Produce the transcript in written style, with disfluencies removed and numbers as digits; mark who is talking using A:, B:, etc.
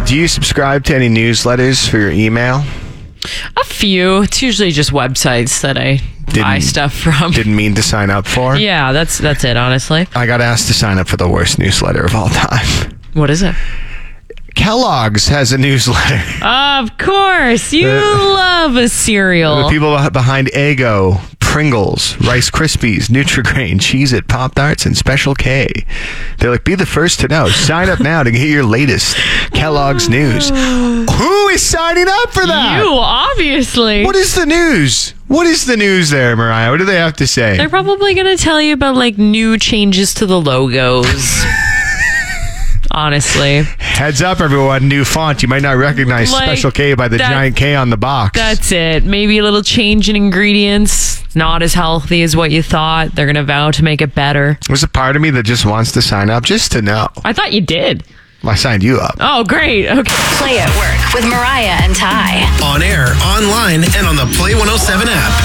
A: Do you subscribe to any newsletters for your email?
B: A few. It's usually just websites that I buy stuff from.
A: Didn't mean to sign up for?
B: Yeah, that's it, honestly.
A: I got asked to sign up for the worst newsletter of all time.
B: What is it?
A: Kellogg's has a newsletter.
B: Of course. You love a cereal.
A: The people behind Eggo, Pringles, Rice Krispies, Nutri-Grain, Cheez-It, Pop-Tarts, and Special K. They're like, be the first to know. Sign up now to get your latest Kellogg's news. Who is signing up for that?
B: You, obviously.
A: What is the news? What is the news there, Mariah? What do they have to say?
B: They're probably going to tell you about, like, new changes to the logos. Honestly.
A: Heads up, everyone. New font. You might not recognize Special K by the giant K on the box.
B: That's it. Maybe a little change in ingredients. Not as healthy as what you thought. They're going to vow to make it better.
A: There's a part of me that just wants to sign up just to know.
B: I thought you did.
A: I signed you up.
B: Oh, great. Okay.
C: Play at Work with Mariah and Ty.
D: On air, online, and on the Play 107 app.